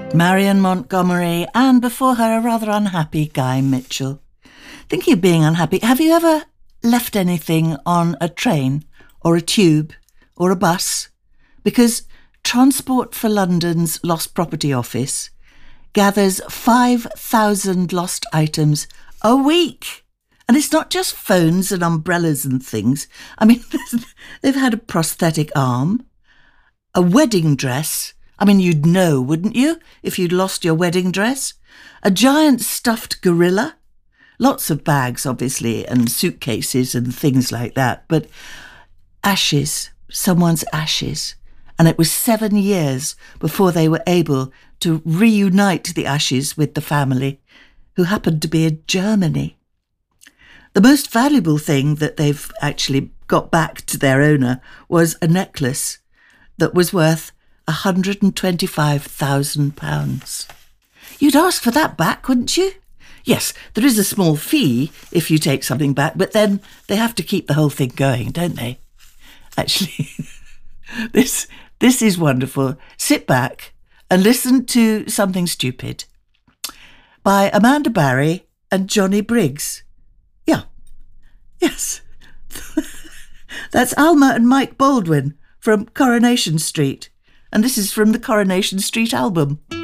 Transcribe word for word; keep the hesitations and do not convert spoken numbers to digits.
Marion Montgomery, and before her a rather unhappy Guy Mitchell. Thinking of being unhappy, have you ever left anything on a train or a tube or a bus? Because Transport for London's Lost Property Office gathers five thousand lost items a week. And it's not just phones and umbrellas and things. I mean, they've had a prosthetic arm, a wedding dress. I mean, you'd know, wouldn't you, if you'd lost your wedding dress? A giant stuffed gorilla. Lots of bags, obviously, and suitcases and things like that. But ashes, someone's ashes. And it was seven years before they were able to reunite the ashes with the family, who happened to be in Germany. The most valuable thing that they've actually got back to their owner was a necklace that was worth one hundred twenty-five thousand pounds. You'd ask for that back, wouldn't you? Yes, there is a small fee if you take something back, but then they have to keep the whole thing going, don't they? Actually, this this is wonderful. Sit back and listen to Something Stupid by Amanda Barry and Johnny Briggs. Yeah, yes. That's Alma and Mike Baldwin from Coronation Street. And this is from the Coronation Street album.